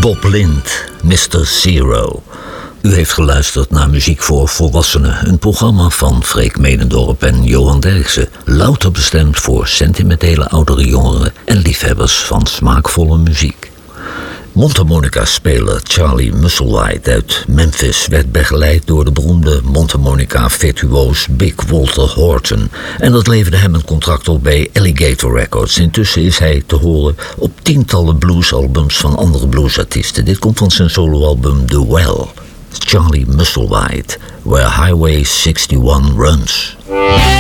Bob Lind, Mr. Zero. U heeft geluisterd naar Muziek voor Volwassenen, een programma van Freek Medendorp en Johan Derksen. Louter bestemd voor sentimentele oudere jongeren en liefhebbers van smaakvolle muziek. Mondharmonica-speler Charlie Musselwhite uit Memphis werd begeleid door de beroemde mondharmonica-virtuoos Big Walter Horton. En dat leverde hem een contract op bij Alligator Records. Intussen is hij te horen op tientallen bluesalbums van andere bluesartiesten. Dit komt van zijn soloalbum The Well. Charlie Musselwhite, Where Highway 61 Runs.